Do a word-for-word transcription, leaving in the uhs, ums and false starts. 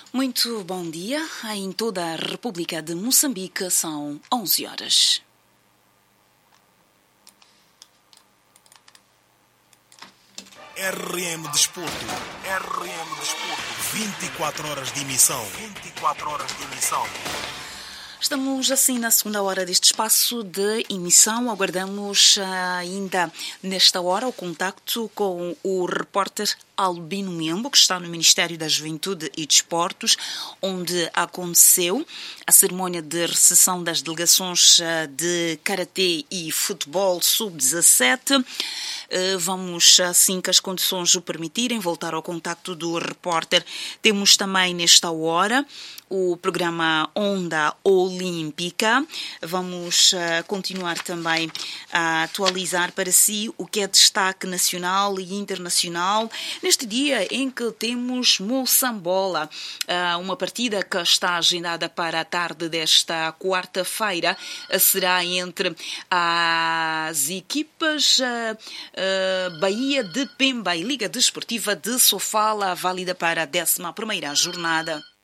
Muito bom dia. Em toda a República de Moçambique são onze horas. R M Desporto. R M Desporto. vinte e quatro horas de emissão. vinte e quatro horas de emissão. Estamos assim na segunda hora deste espaço de emissão. Aguardamos ainda nesta hora o contacto com o repórter Albino Membo, que está no Ministério da Juventude e Desportos, onde aconteceu a cerimónia de recepção das delegações de Karatê e Futebol sub dezassete. Vamos, assim que as condições o permitirem, voltar ao contacto do repórter. Temos também nesta hora o programa Onda Olímpica. Vamos uh, continuar também a atualizar para si o que é destaque nacional e internacional neste dia em que temos Moçambola, uh, uma partida que está agendada para a tarde desta quarta-feira. Uh, será entre as equipas uh, uh, Bahia de Pemba e Liga Desportiva de Sofala, válida para a décima primeira jornada.